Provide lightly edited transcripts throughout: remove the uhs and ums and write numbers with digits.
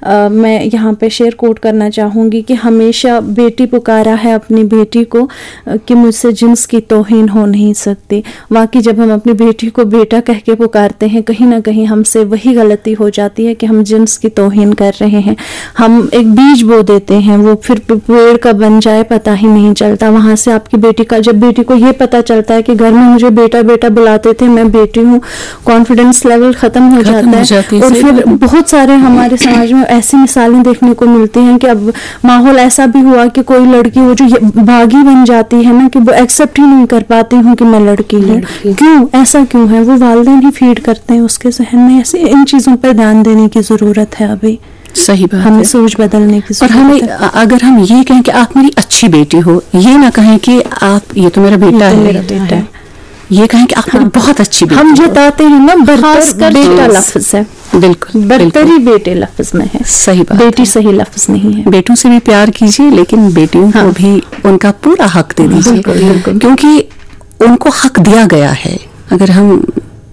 मैं यहाँ पे शेयर कोट करना चाहूँगी कि हमेशा बेटी पुकारा है अपनी बेटी को कि मुझसे जिन्स की तौहीन हो नहीं सकती। वाकई जब हम अपनी बेटी को बेटा कह के पुकारते हैं, कहीं ना कहीं हमसे वही गलती हो जाती है कि हम जिन्स की तौहीन कर रहे हैं। हम एक बीज बो देते हैं, वो फिर पेड़ कब बन जाए पता ही नहीं चलता। वहां से आपकी बेटी का, जब बेटी को ये पता चलता है कि घर में मुझे बेटा बेटा बुलाते थे, मैं बेटी हूँ, कॉन्फिडेंस लेवल खत्म हो जाता है। और फिर बहुत सारे हमारे समाज में ऐसी मिसालें देखने को मिलती हैं कि अब माहौल ऐसा भी हुआ कि कोई लड़की हो जो भागी बन जाती है ना, कि वो एक्सेप्ट ही नहीं कर पाती हूँ कि मैं लड़की हूँ। क्यों, ऐसा क्यों है? वो वालिदैन ही फीड करते हैं उसके जहन में। ऐसे इन चीजों पर ध्यान देने की जरूरत है। अभी सही बात, हमें सोच बदलने की जरूरत है। और हमें अगर हम ये कहें कि आप मेरी अच्छी बेटी हो, ये ना कहें कि आप ये तो मेरा बेटा है, ये कहें कि आप मेरी बहुत अच्छी बेटी। हम जताते हैं ना, बरतर बेटा लफ्ज है, बिल्कुल बरतरी बेटे लफ्ज में है। सही बात, बेटी सही लफ्ज नहीं है। बेटों से भी प्यार कीजिए, लेकिन बेटियों को भी उनका पूरा हक दे दीजिए, क्योंकि उनको हक दिया गया है। अगर हम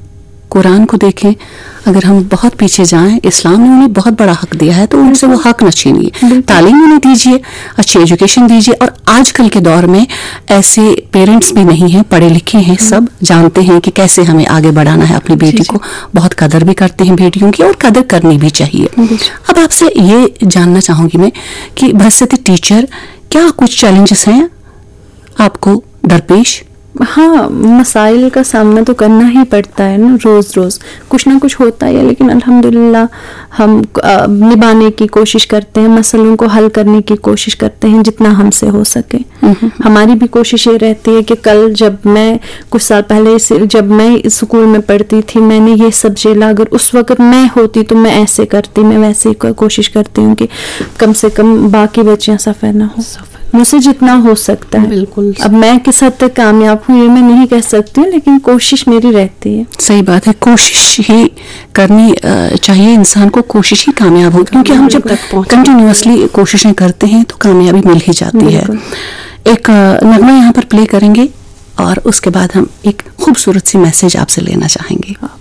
कुरान को देखें, अगर हम बहुत पीछे जाएं, इस्लाम ने उन्हें बहुत बड़ा हक दिया है, तो उनसे वो हक न छीनिए। तालीम उन्हें दीजिए, अच्छी एजुकेशन दीजिए। और आजकल के दौर में ऐसे पेरेंट्स भी नहीं हैं, पढ़े लिखे हैं, सब जानते हैं कि कैसे हमें आगे बढ़ाना है अपनी बेटी को। बहुत कदर भी करते हैं बेटियों की, और कदर करनी भी चाहिए। अब आपसे ये जानना चाहूंगी मैं कि बहसियत टीचर क्या कुछ चैलेंजेस हैं आपको दरपेश? हाँ, मसाइल का सामना तो करना ही पड़ता है ना, रोज रोज कुछ ना कुछ होता है, लेकिन अल्हम्दुलिल्लाह हम निभाने की कोशिश करते हैं, मसलों को हल करने की कोशिश करते हैं जितना हमसे हो सके। हमारी भी कोशिश ये रहती है कि कल जब मैं कुछ साल पहले जब मैं स्कूल में पढ़ती थी, मैंने ये सब झेला, अगर उस वक्त मैं होती तो मैं ऐसे करती, मैं वैसे कोशिश करती हूँ कि कम से कम बाकी बच्चियां सफर ना हो, मुझसे जितना हो सकता है। बिल्कुल। अब मैं किस हद तक कामयाब हूँ ये मैं नहीं कह सकती, लेकिन कोशिश मेरी रहती है। सही बात है, कोशिश ही करनी चाहिए इंसान को, कोशिश ही कामयाब हो, क्योंकि हम जब कंटिन्यूअसली कोशिशें करते हैं तो कामयाबी मिल ही जाती है। एक नगमा यहाँ पर प्ले करेंगे और उसके बाद हम एक खूबसूरत सी मैसेज आपसे लेना चाहेंगे।